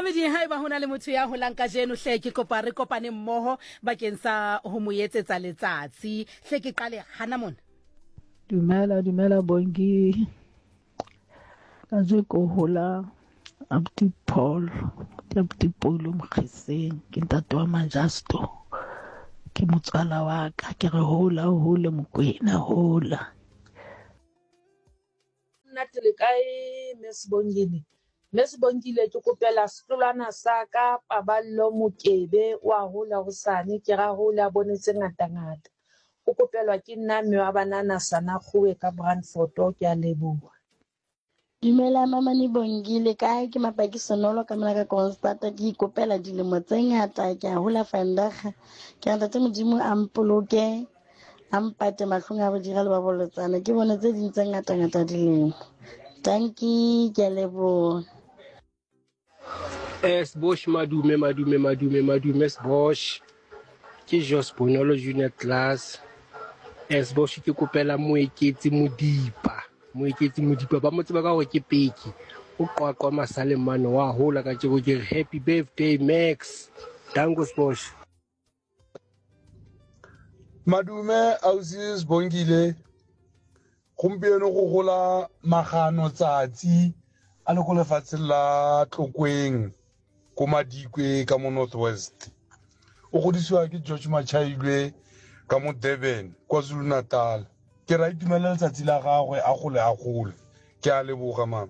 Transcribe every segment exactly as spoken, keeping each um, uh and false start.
Mamedi ha eba hona le motho ya holang ka jeno hle ke kopa re kopane mmoho bakeng sa ho mo etsetsa letsatsi hle ke qale hana mona. Dumela dumela Bongi ka je ko hola Abuti Paul Abuti Paul Mkhiseng ke ntate wa Majasto ke motswala wa ka ke re hola hole Mokwena hola nna tele kae Miss Bongile Miss Bongile ke kopela setolwana sa ka Paballo Mokebe wa hola hosane ke ra hola bonetse ngata ngata o kopelwa ke nna mme wa banana sana kgowe ka Brandfort ke a leboha. Dumela Mamani Bongile kae ke mapaki sonolo ka mona ka Constanta ke ikopela dilemo tse ngata ke a hola fandaga ke rata tse modimo a mpoloke a mpate mahlong a bodira le ba bolotsana ke bone tse ding tse ngata ngata dilemo. Dankie ke a leboha. Es Bosch madume madume madume madume es Bosch ke Jos Bonolo Junior Class es Bosch ke kopela moeketsi Modipa moeketsi Modipa ba motse ba ka gore ke peki o qwaqwa masale mano wa hola ka tshego ke happy birthday Max Dangos Bosch madume Ausis Bongile gompieno go gola magano tsatsi a le go lefatshe la Tlokweng ko Madikwe ka mo Northwest o godisiwa ke George Machailwe ka mo Durban KwaZulu Natal ke ra itumela letsatsi la gagwe a gole a gole ke a leboga mama.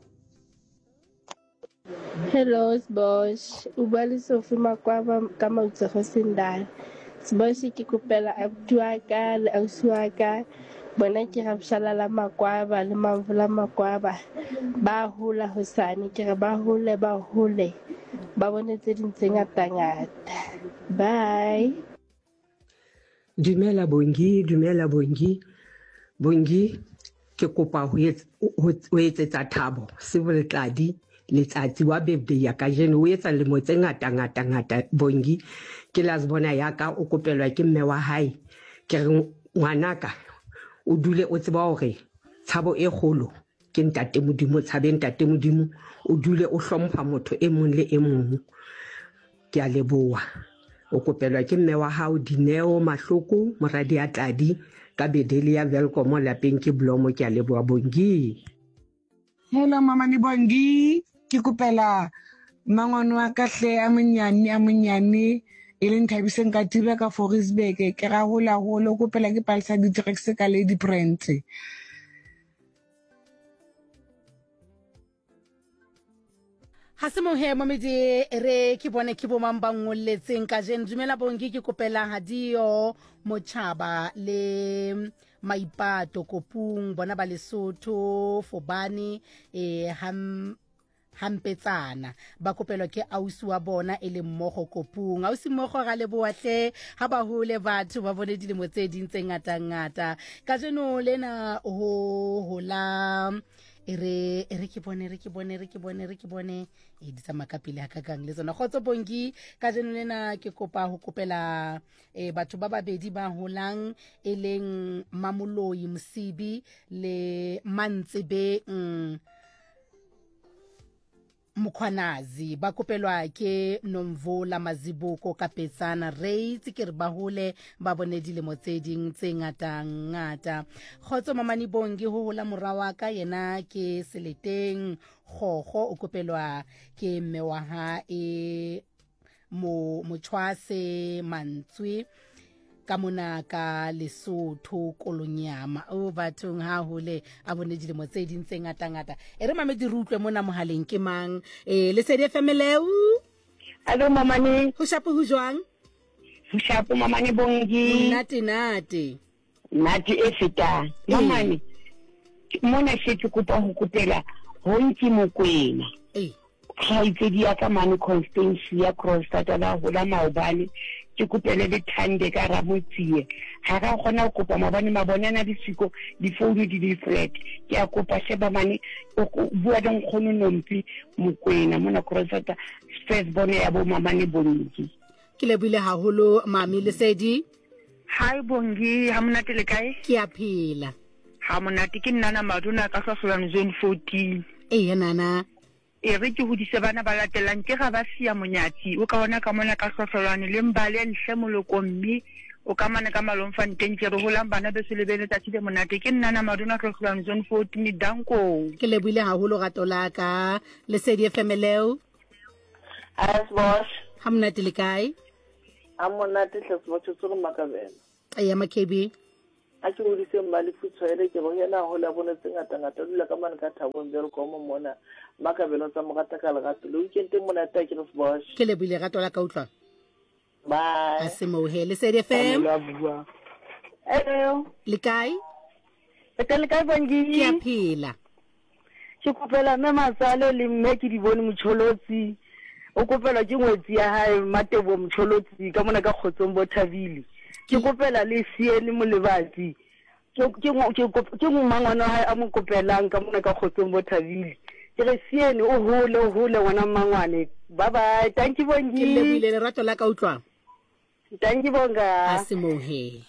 Hello Bosch ubali Sophie Makwaba ka Mautsego Sendana Bosch ke kopela abuti wa ka le ausi wa ka bona ke rapshala la Makwaba le Mamvula Makwaba ba hola hosane ke re ba hole ba hole ba bone tse ding tse ngata ngata. Bye. Dumela Bongi dumela Bongi Bongi ke kopa ho etsetsa Thabo Civil Tladi letsatsi wa birthday ya ka jeno o etsa lemo tse ngata ngata ngata Bongi ke la bona ya ka o kopelwa ke mme wa hae ke re ngwanaka o dule o tseba hore tshabo e kgolo ke ntate Modimo tshabe ntate Modimo o dule o hlompha motho e mong le e mong ke a leboha o kopelwa ke mme wa hao Dineo Mahloko moradi ya Tladi ka bedele ya Welcome lapeng ke Blomo ke a leboha Bongi. Hello Mamani Bongi ke kopela mangwana wa ka hle a monyane a monyane e leng Thabiseng ka tiba ka Forisburg ke ra hola holo kopela ke palsa di Drex ka Lady Brent. Ha se mo he Mamedi re ke bone ke bo mamba ngolletseng ka jeno dumela Bongi ke kopela Hadio Mochaba le Maipato Kopung bona ba Lesotho Fobane e ham hampetsana ba kopelwa ke ausi wa bona e le mmogo Kopung ausi mmogo ga le boatle ha ba hole batho ba bone dilemo tse ding tse ngata ngata ka jeno lena ho hola ere ere ke bone re ke bone re ke bone re ke bone e di tsa makapile ha ka gang le tsona khotso Bongi ka jeno lena ke kopa ho kopela e batho ba babedi ba holang e leng Mamoloi Msibi le Mantsebe mm, Mukhwanazi ba kopelwa ke Nomvula Mazibuko ka Petsana Reitsi ke re ba hole ba bone dilemo tse ding tse ngata ngata khotso Mamani Bongi ho hola morawa ka yena ke Seleteng Khokho o kopelwa ke mme wa ha e mo Mochwase Mantswe ka mona ka Lesotho Kolonyama o bathong ha hole a bone dilemo tse ding tse ngata ngata e re Mamedi rutlwe mona mohaleng ke mang e le Lesedi Family. Hello Mamani ho shapo ho jwang ho shapo Mamani Bongi nate nate nate e feta Mamani mona se ke kopa ho kopela ho ntse Mokwena eh ha itsedi ya ka mane Constance ya Kroonstad la hola maobane ke kopele le Thande ka Ramotsie ha ra gona go kopa mabane mabonana di siko di founu di di flat ke a kopa sheba mane o bua ding khono nompi Mokwena mona Kroonstad first bone ya bo Mamani Bongi ke lebile haholo Mami Lesedi. Hi Bongi ha monate le kae ke a phela ha monate ke nna na maduna ka Sasol zone fourteen eh nana e re ke hodise bana ba latelang ke ga ba sia monyati o ka ona ka mona ka hlohlolwane le mbale nhle moloko mme o ka mana ka malomfanteng ke re holang bana be se lebeletsa tshile monate ke nna na maduna hlohlolwane zone fourteen danko ke lebile haholo gato la ka le Sedi F M leo As boss ha monate le kae amonate hle se botse tsoro makabela ya makebi a ke o dise mmale futshwele ke bo yena ho la bona tsengata ngata dula ka man ka thabong bere ko mo mona makabelo tsa mogata ka legato le weekend mona ta ke re boss ke lebile gato la ka utlwa bye asimohe le Sedi F M hello le kae e ka le kae Bongi ke a phela ke kopela mme matsalo le mme ke di bone motholotsi o kopela ke ngwetsi ya hae Matebo motholotsi ka mona ka Khotsong Bothabile ke kopela le siene molebati ke ke ke mangwana hae a mo kopelang ka mona ka Khotsong Bothabile ke re siene o hole o hole ngwana mangwane bye bye thank you Bongi ke lebile le rato la ka utlwa thank you bonga asimohe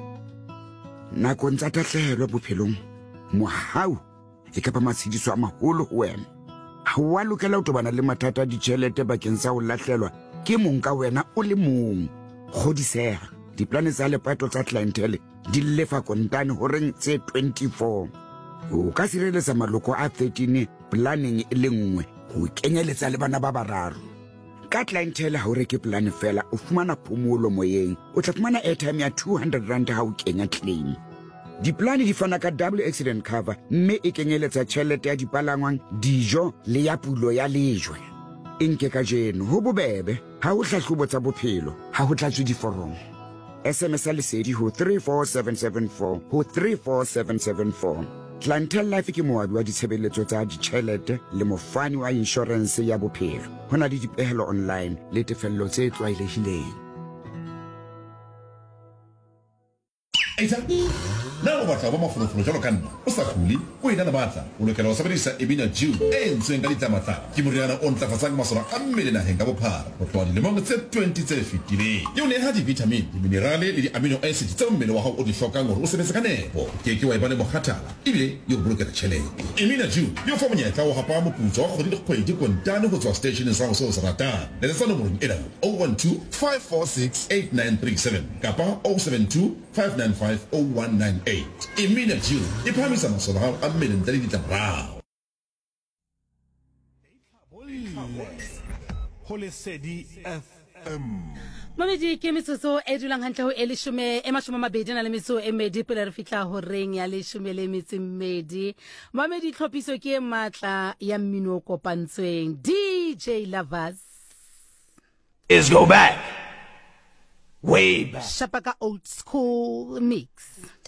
nako ntsa tatlehelo bophelong mohau e ka ba matshidiso a maholo ho wena ha wa lokela ho tobana le mathata a ditjhelete bakeng sa ho lahlelwa ke mong ka wena o le mong kgodisega diplane tsa lepato tsa clientele di lefa kontane ho reng tse twenty-four o ka sireletsa maloko a thirteen planning e le nngwe ho kenyeletsa le bana ba bararo ka clientele ha o reke plan fela o fumana phomolo moyeng o tla fumana airtime ya two hundred rand ha o kenya claim diplane di fana ka double accident cover mme e kenyeletsa tjhelete ya dipalangwang dijo le ya pulo ya lejwe enke ka jeno ho bobebe ha o hlahlobo tsa bophelo ha ho tlatswe diforomo S M S a lesedi ho three four seven seven four ho three four seven seven four Clientele Life ke moabi wa ditshebeletso tsa ditjhelete le mofani wa insurance ya bophelo hona le dipehelo online le tefello tse tlwaelehileng Aisa na o batla ba mafolofolo jalo ka nna o sa khuli o ina na batla o lokela ho sebedisa Emina Jew e ntsweng ka ditlamata ke moriana o ntlafatsang masole a mmele naheng ka bophara ho tloha dilemong tse twenty tse fetileng e o neha di-vitamin diminerale le di-amino acid tse mmele wa hao o di hlokang hore o sebetse ka nepo ke ke wa e ba le mokgathala ebile e o bolokela tjhelete Emina Jew e o fa monyetla wa hapa moputso wa kgwedi le kgwedi kontane ho tswa stationeng sa ho seo se ratang le tsa nomorong ena oh one two five four six eight nine three seven kapa oh seven two five nine five oh one nine eight Emina Jew e phamisa masole hao a mmele ntle le ditlamorao ho Lesedi F M Mamedi ke metsotso e dulang hantle ho eleshome e mashome a mabedi na le metso e medi pele re fitla ho reng ya leshome le metso mmedi Mamedi tlhophiso ke e matla ya mmino o kopantsweng D J Lovers is go back way back Shapaka old school mix